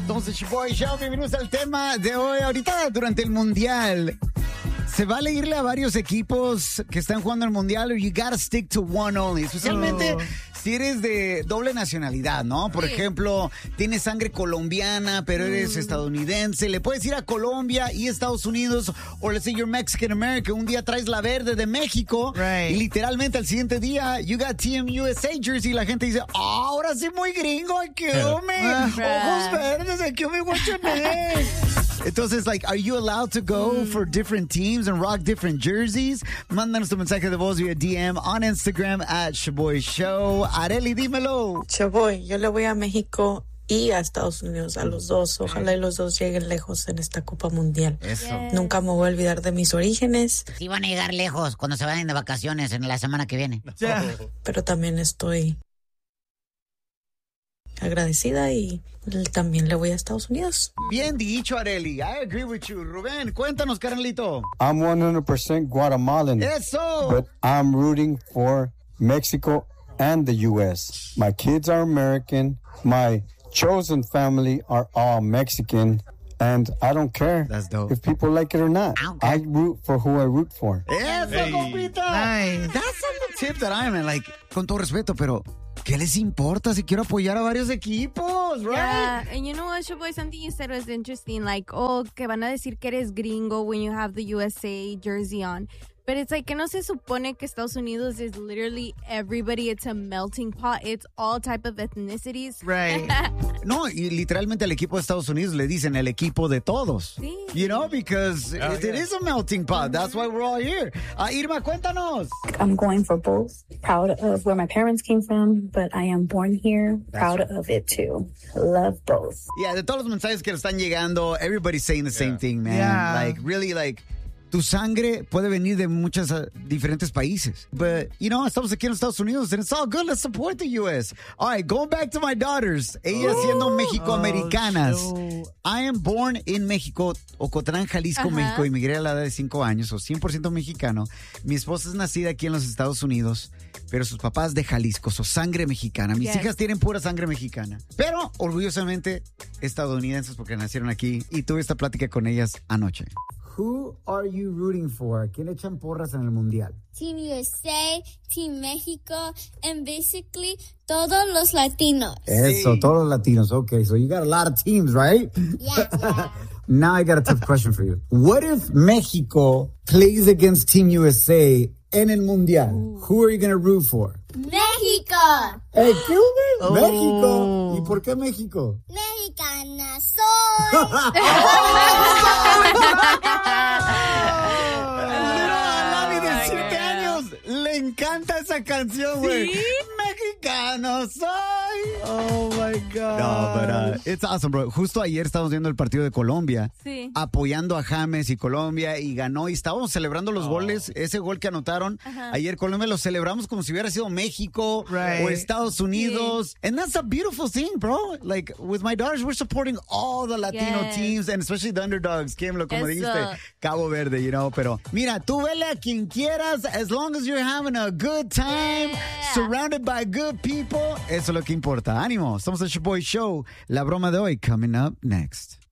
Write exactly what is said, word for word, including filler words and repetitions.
Somos el Shoboy Show. Bienvenidos al tema de hoy. Ahorita, durante el Mundial, se vale irle a varios equipos que están jugando el Mundial, or you gotta stick to one only. Especialmente oh. si eres de doble nacionalidad, ¿no? Por sí. ejemplo, tienes sangre colombiana, pero eres mm. estadounidense. Le puedes ir a Colombia y Estados Unidos, o let's say you're Mexican American. Un día traes la verde de México right. y literalmente al siguiente día, you got Team U S A jersey y la gente dice, oh, ahora sí muy gringo, I kill me. Right. Ojos verdes, I kill me, what's your name? Entonces, like, are you allowed to go mm. for different teams and rock different jerseys? Mándanos tu mensaje de voz via D M on Instagram at Shoboy Show. Areli, dímelo. Shoboy, yo le voy a México y a Estados Unidos, a los dos. Ojalá y los dos lleguen lejos en esta Copa Mundial. Eso. Yes. Nunca me voy a olvidar de mis orígenes. Sí van a llegar lejos cuando se vayan de vacaciones en la semana que viene. Yeah. Pero también estoy agradecida y también le voy a Estados Unidos. Bien dicho, Areli. I agree with you. Rubén, cuéntanos, carnalito. I'm one hundred percent Guatemalan. Eso. But I'm rooting for Mexico and the U S. My kids are American. My chosen family are all Mexican. And I don't care That's dope. if people like it or not. Okay. I root for who I root for. Eso, hey. compita. Nice. That's a tip that I'm in. Like, con todo respeto, pero ¿qué les importa si quiero apoyar a varios equipos, right? Yeah, and you know what, Shoboy, something you said was interesting, like, oh, que van a decir que eres gringo when you have the U S A jersey on. But it's like, que no se supone que Estados Unidos is literally everybody. It's a melting pot. It's all type of ethnicities. Right. No, y literalmente al equipo de Estados Unidos le dicen el equipo de todos. Sí. You know, because oh, it, yeah. it is a melting pot. That's why we're all here. Uh, Irma, cuéntanos. I'm going for both. Proud of where my parents came from, but I am born here. That's proud right. of it too. Love both. Yeah, de todos los mensajes que nos están llegando, everybody's saying the yeah. same thing, man. Yeah. Like, really, like, tu sangre puede venir de muchos uh, diferentes países. But, you know, estamos aquí en los Estados Unidos and it's all good. Let's support the U S. All right, going back to my daughters. Ellas oh, siendo mexicoamericanas. Oh, I am born in México, Ocotlán, Jalisco, uh-huh. México. Emigré a la edad de cinco años, o cien por ciento mexicano. Mi esposa es nacida aquí en los Estados Unidos, pero sus papás de Jalisco, su sangre mexicana. Mis yes. hijas tienen pura sangre mexicana, pero orgullosamente estadounidenses porque nacieron aquí y tuve esta plática con ellas anoche. Who are you rooting for? ¿Quién echan porras en el Mundial? Team U S A, Team México, and basically todos los latinos. Eso, sí. todos los latinos. Okay, so you got a lot of teams, right? Yeah. yeah. Now I got a tough question for you. What if Mexico plays against Team U S A en el Mundial? Ooh. Who are you going to root for? México. Hey, ¿qué oh. México. ¿Y por qué México? Mexicana soy. Le encanta esa canción, güey. ¿Sí? Mexicano soy. Oh, my God. No, but uh, it's awesome, bro. Justo ayer estábamos viendo el partido de Colombia. Sí. Apoyando a James y Colombia y ganó. Y estábamos celebrando los oh. goles. Ese gol que anotaron. Uh-huh. Ayer Colombia lo celebramos como si hubiera sido México right. o Estados Unidos. Sí. And that's a beautiful thing, bro. Like, with my daughters, we're supporting all the Latino yes. teams and especially the underdogs. Kim, como Eso. dijiste, Cabo Verde, you know. Pero mira, tú vele a quien quieras as long as you're having a good time, yeah. surrounded by good people. Eso es lo que importa. Ánimo. Estamos en Shoboy Show. La broma de hoy coming up next.